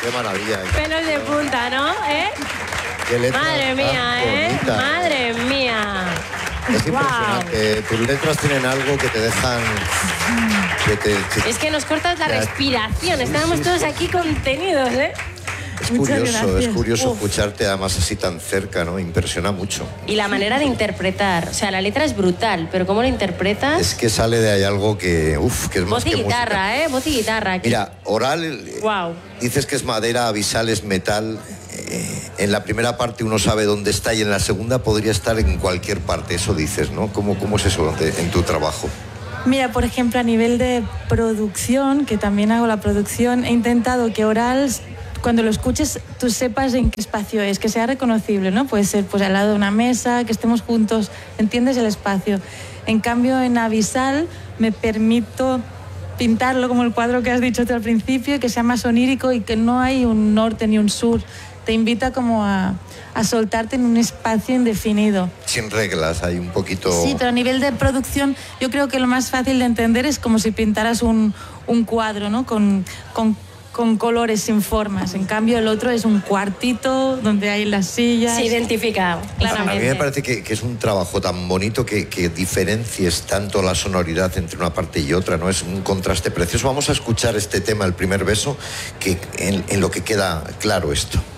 Qué maravilla. Pelos de punta, ¿no? Qué letra Madre mía, bonita. Madre mía. Es impresionante. Tus letras tienen algo que te dejan... Es que nos cortas la respiración. Sí, Estábamos sí, todos sí. aquí contenidos, Es curioso escucharte además así tan cerca, ¿no? Impresiona mucho. Y la manera de interpretar. O sea, la letra es brutal, pero ¿cómo lo interpretas? Es que sale de ahí algo que es más Voz y que guitarra, música. Voz y guitarra. Aquí. Mira, oral, Wow. dices que es madera, abisal es metal. En la primera parte uno sabe dónde está y en la segunda podría estar en cualquier parte, eso dices, ¿no? ¿Cómo es eso en tu trabajo? Mira, por ejemplo, a nivel de producción, que también hago la producción, he intentado que oral, cuando lo escuches, tú sepas en qué espacio es, que sea reconocible, ¿no? Puede ser pues al lado de una mesa, que estemos juntos, entiendes el espacio. En cambio, en abisal me permito pintarlo como el cuadro que has dicho tú al principio, que sea más onírico y que no hay un norte ni un sur. Te invita como a soltarte en un espacio indefinido. Sin reglas, hay un poquito... Sí, pero a nivel de producción yo creo que lo más fácil de entender es como si pintaras un cuadro, ¿no? Con colores sin formas. En cambio el otro es un cuartito donde hay las sillas. Se identifica claramente. A mí me parece que es un trabajo tan bonito que diferencies tanto la sonoridad entre una parte y otra, ¿no? Es un contraste precioso. Vamos a escuchar este tema, El primer beso, que en lo que queda claro esto.